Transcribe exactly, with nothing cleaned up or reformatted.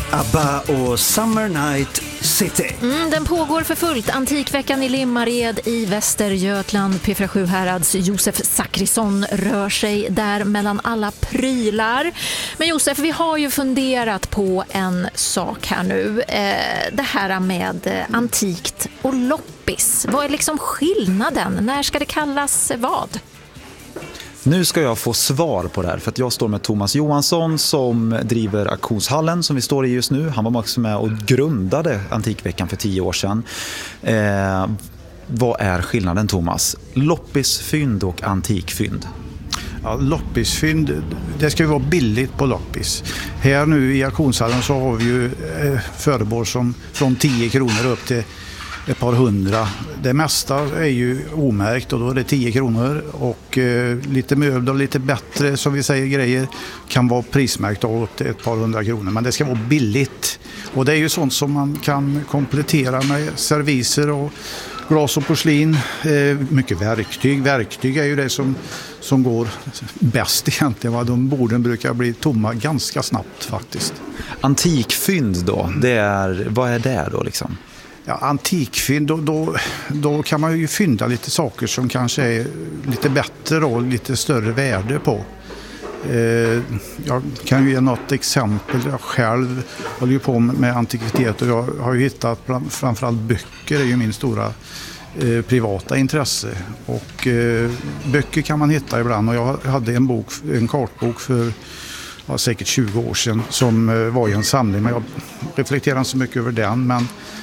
ABBA och Summer Night City. Mm, den pågår för fullt. Antikveckan i Limmared i Västergötland. P fyra sju Härads Josef Zachrisson rör sig där mellan alla prylar. Men Josef, vi har ju funderat på en sak här nu. Eh, det här med antikt och loppis. Vad är liksom skillnaden? När ska det kallas vad? Nu ska jag få svar på det här, för att jag står med Thomas Johansson som driver Auktionshallen som vi står i just nu. Han var också med och grundade Antikveckan för tio år sedan. Eh, vad är skillnaden, Thomas? Loppisfynd och antikfynd? Ja, loppisfynd, det ska ju vara billigt på loppis. Här nu i auktionshallen så har vi ju eh, föremål som från tio kronor upp till ett par hundra. Det mesta är ju omärkt och då är det tio kronor och eh, lite möbler och lite bättre, som vi säger, grejer kan vara prismärkt åt ett par hundra kronor. Men det ska vara billigt och det är ju sånt som man kan komplettera med serviser och glas och porslin. Eh, mycket verktyg. Verktyg är ju det som, som går bäst egentligen. Va? De borden brukar bli tomma ganska snabbt faktiskt. Antikfynd då, det är, vad är det då liksom? Ja, antikfynd, då, då, då kan man ju fynda lite saker som kanske är lite bättre och lite större värde på. Eh, jag kan ju ge något exempel. Jag själv håller ju på med antikvitet och jag har ju hittat bland, framförallt böcker är ju min stora eh, privata intresse. Och eh, böcker kan man hitta ibland och jag hade en bok, en kartbok för ja, säkert tjugo år sedan som eh, var i en samling, men jag reflekterar inte så mycket över den, men